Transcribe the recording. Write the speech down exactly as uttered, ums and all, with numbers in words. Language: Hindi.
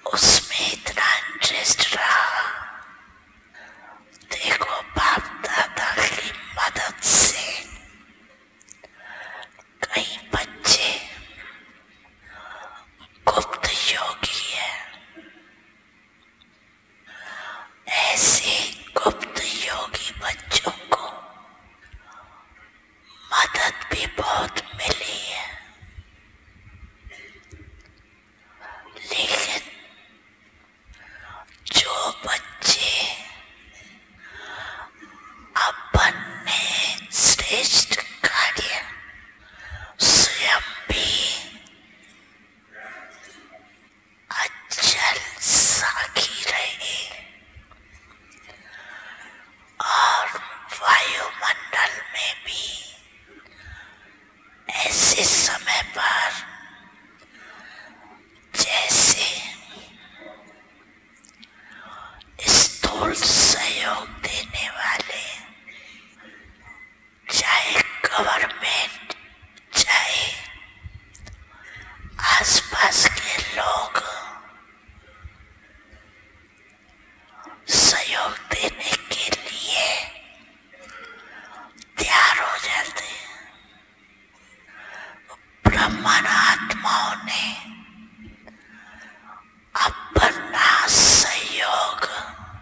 उसमें इतना इंटरेस्ट रहा। देखो, बाप दादा की मदद से कई बच्चे गुप्त योगी है। ऐसे गुप्त योगी बच्चों को मदद भी बहुत मिली है, लेकिन जो बच्चे अपने श्रेष्ठ कार्य स्वयं भी अचल साखी रहे और वायुमंडल में भी ऐसे समय पर जैसे स्थूल सहयोग देने वाले, चाहे गवर्नमेंट, चाहे आसपास के लोग सहयोग देने के लिए तैयार हो जाते हैं। ब्रह्मा